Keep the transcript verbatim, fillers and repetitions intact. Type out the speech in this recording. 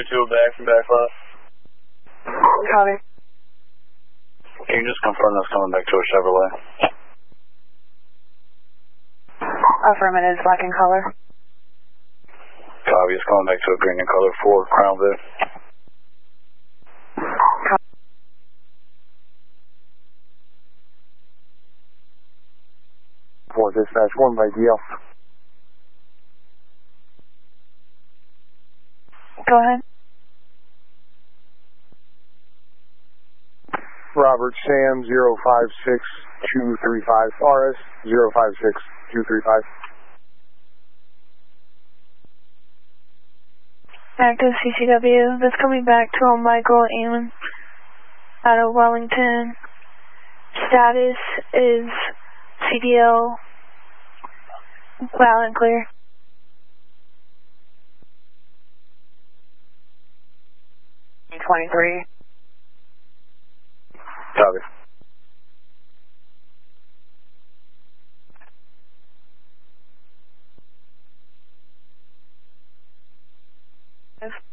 twenty-two back from back left. Copy. Can you just confirm that's coming back to a Chevrolet? Affirmative, black in color. Copy, it's coming back to a green in color for Crown Vic. Copy. For dispatch one by D L. Go ahead. Robert Sam zero five six two three five, R S zero five six two three five. Active C C W. That's coming back to a Michael Amon out of Wellington. Status is C D L. Loud and clear. twenty-three. Copy. Yes.